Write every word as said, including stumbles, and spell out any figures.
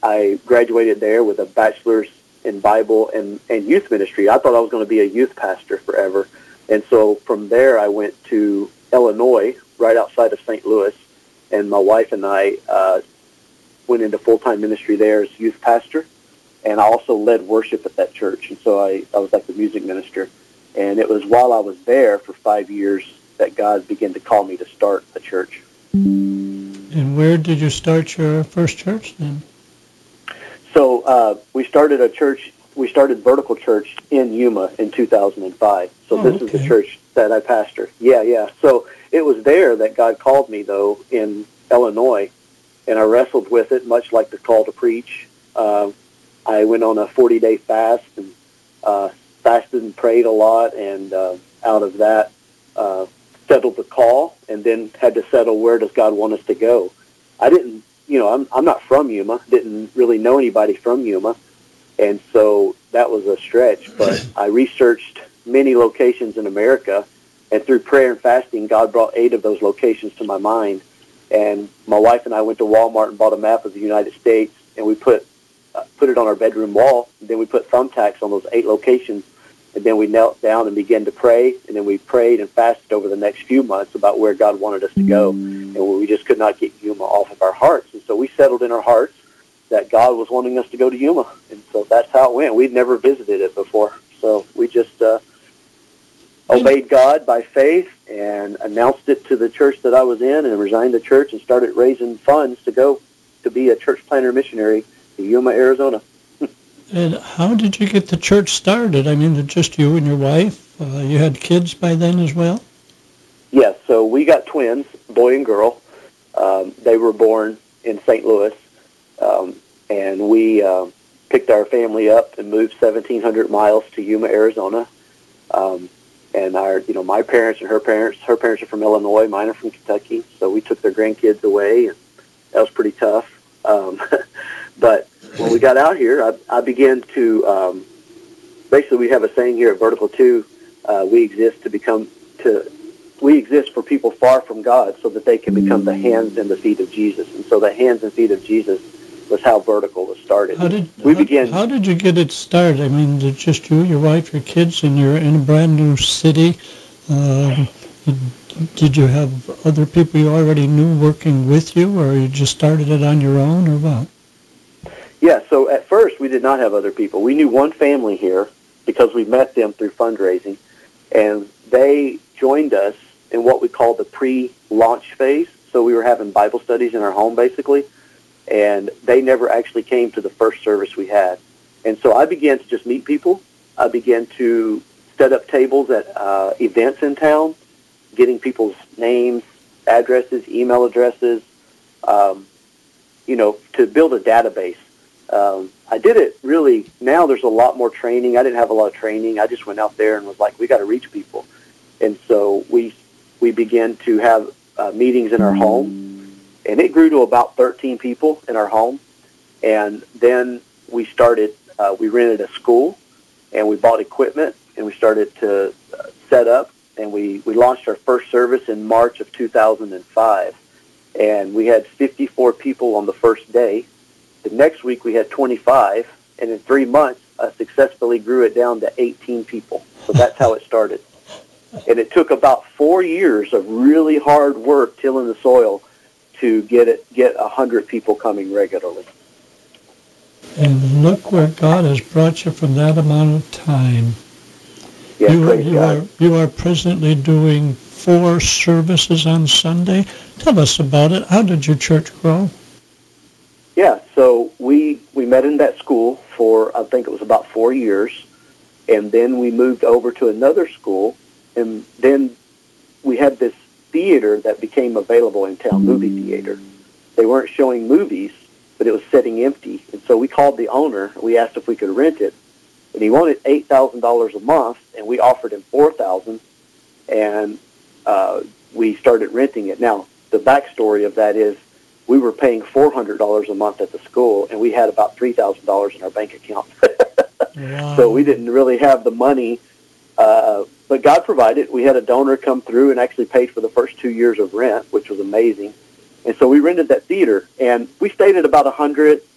I graduated there with a bachelor's in Bible and, and youth ministry. I thought I was going to be a youth pastor forever. And so from there, I went to Illinois, right outside of Saint Louis, and my wife and I uh, went into full-time ministry there as youth pastor, and I also led worship at that church. And so I, I was like the music minister. And it was while I was there for five years that God began to call me to start a church. And where did you start your first church then? So uh, we started a church, we started Vertical Church in Yuma in two thousand five. So oh, this okay. is the church that I pastor. Yeah, yeah. So it was there that God called me, though, in Illinois, and I wrestled with it, much like the call to preach. Uh, I went on a forty-day fast and uh, fasted and prayed a lot, and uh, out of that, uh, settled the call, and then had to settle where does God want us to go. I didn't, you know, I'm I'm not from Yuma, didn't really know anybody from Yuma, and so that was a stretch, but I researched many locations in America, and through prayer and fasting, God brought eight of those locations to my mind, and my wife and I went to Walmart and bought a map of the United States, and we put uh, put it on our bedroom wall, and then we put thumbtacks on those eight locations, and then we knelt down and began to pray, and then we prayed and fasted over the next few months about where God wanted us to go, and we just could not get Yuma off of our hearts, and so we settled in our hearts that God was wanting us to go to Yuma, and so that's how it went. We'd never visited it before, so we just uh, obeyed God by faith and announced it to the church that I was in, and resigned the church and started raising funds to go to be a church planter missionary to Yuma, Arizona. And how did you get the church started? I mean, just you and your wife? Uh, you had kids by then as well? Yes, so we got twins, boy and girl. Um, they were born in Saint Louis, um, and we uh, picked our family up and moved seventeen hundred miles to Yuma, Arizona. Um, and our, you know, my parents and her parents, her parents are from Illinois, mine are from Kentucky, so we took their grandkids away, and that was pretty tough. Um, but when we got out here, I, I began to, um, basically we have a saying here at Vertical two, uh, we exist to become, to, we exist for people far from God so that they can become the hands and the feet of Jesus. And so the hands and feet of Jesus was how Vertical was started. How did, we how, began, how did you get it started? I mean, did just you, your wife, your kids, and you're in a brand new city? Um, did you have other people you already knew working with you, or you just started it on your own, or what? Yeah, so at first we did not have other people. We knew one family here because we met them through fundraising, and they joined us in what we call the pre-launch phase. So we were having Bible studies in our home, basically, and they never actually came to the first service we had. And so I began to just meet people. I began to set up tables at uh, events in town, getting people's names, addresses, email addresses, um, you know, to build a database. Um, I did it really, now there's a lot more training. I didn't have a lot of training. I just went out there and was like, we got to reach people. And so we we began to have uh, meetings in our home, and it grew to about thirteen people in our home. And then we started, uh, we rented a school, and we bought equipment, and we started to uh, set up, and we, we launched our first service in March of two thousand five. And we had fifty-four people on the first day. The next week we had twenty-five, and in three months I successfully grew it down to eighteen people. So that's how it started. And it took about four years of really hard work tilling the soil to get it get a hundred people coming regularly. And look where God has brought you from that amount of time. Yes, you, praise you God. are you are presently doing four services on Sunday. Tell us about it. How did your church grow? Yeah, so we we met in that school for, I think it was about four years, and then we moved over to another school, and then we had this theater that became available in town, movie theater. They weren't showing movies, but it was sitting empty, and so we called the owner, and we asked if we could rent it, and he wanted eight thousand dollars a month, and we offered him four thousand dollars, and uh, we started renting it. Now, the backstory of that is, we were paying four hundred dollars a month at the school, and we had about three thousand dollars in our bank account. Wow. So we didn't really have the money, uh, but God provided. We had a donor come through and actually paid for the first two years of rent, which was amazing. And so we rented that theater, and we stayed at about one hundred,